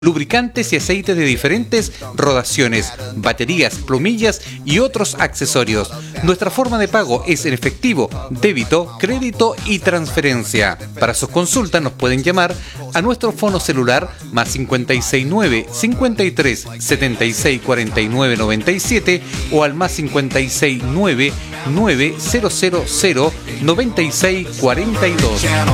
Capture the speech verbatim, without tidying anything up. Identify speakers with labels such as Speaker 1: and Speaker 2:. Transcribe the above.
Speaker 1: lubricantes y aceites de diferentes rodaciones, baterías, plumillas y otros accesorios. Nuestra forma de pago es en efectivo, débito, crédito y transferencia. Para sus consultas nos pueden llamar a nuestro fono celular más cincuenta y seis nueve, cincuenta y tres, setenta y seis, cuarenta y nueve, noventa y siete o al más cincuenta y seis nueve, nueve cero cero cero, noventa y seis, cuarenta y dos.